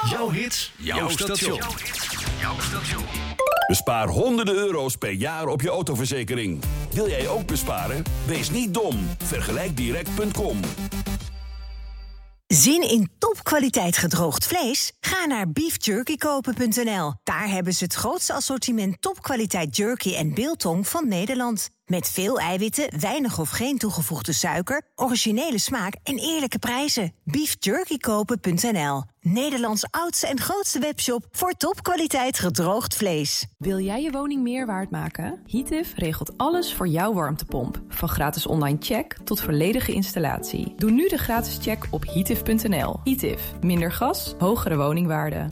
Jouw hits, jouw station. Bespaar honderden euro's per jaar op je autoverzekering. Wil jij ook besparen? Wees niet dom. Vergelijkdirect.com. Zin in topkwaliteit gedroogd vlees? Ga naar beefjerkykopen.nl. Daar hebben ze het grootste assortiment topkwaliteit jerky en biltong van Nederland. Met veel eiwitten, weinig of geen toegevoegde suiker, originele smaak en eerlijke prijzen. Beefjerkykopen.nl. Nederlands oudste en grootste webshop voor topkwaliteit gedroogd vlees. Wil jij je woning meer waard maken? Heative regelt alles voor jouw warmtepomp. Van gratis online check tot volledige installatie. Doe nu de gratis check op heative.nl. Heative. Minder gas, hogere woningwaarde.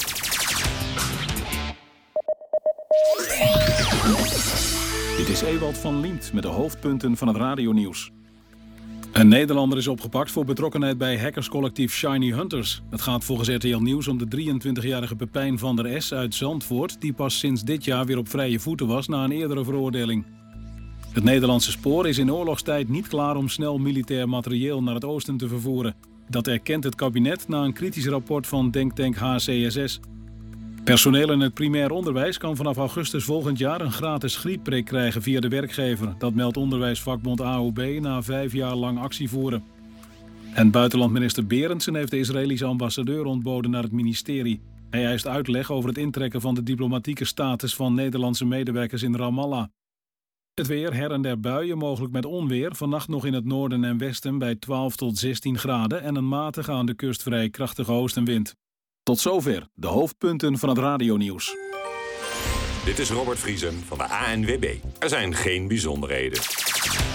Dit is Ewald van Liemt met de hoofdpunten van het radionieuws. Een Nederlander is opgepakt voor betrokkenheid bij hackerscollectief Shiny Hunters. Het gaat volgens RTL Nieuws om de 23-jarige Pepijn van der S. uit Zandvoort, die pas sinds dit jaar weer op vrije voeten was na een eerdere veroordeling. Het Nederlandse spoor is in oorlogstijd niet klaar om snel militair materieel naar het oosten te vervoeren. Dat erkent het kabinet na een kritisch rapport van denktank HCSS. Personeel in het primair onderwijs kan vanaf augustus volgend jaar een gratis griepprik krijgen via de werkgever. Dat meldt onderwijsvakbond AOB na 5 jaar lang actie voeren. En buitenlandminister Berendsen heeft de Israëlische ambassadeur ontboden naar het ministerie. Hij eist uitleg over het intrekken van de diplomatieke status van Nederlandse medewerkers in Ramallah. Het weer, her en der buien, mogelijk met onweer. Vannacht nog in het noorden en westen bij 12 tot 16 graden... en een matige aan de kust vrij krachtige oostenwind. Tot zover de hoofdpunten van het radionieuws. Dit is Robert Vriesen van de ANWB. Er zijn geen bijzonderheden.